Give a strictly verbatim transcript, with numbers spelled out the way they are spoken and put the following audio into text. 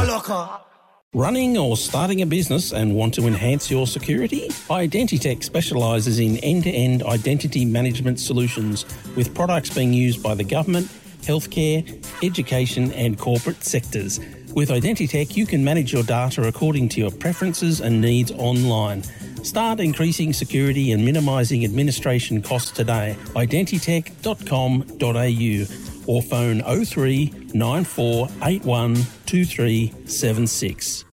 locker. Running or starting a business and want to enhance your security? Identitech specialises in end-to-end identity management solutions with products being used by the government, healthcare, education and corporate sectors. With Identitech, you can manage your data according to your preferences and needs online. Start increasing security and minimising administration costs today. identitech dot com dot a u or phone oh three nine four eight one two three seven six.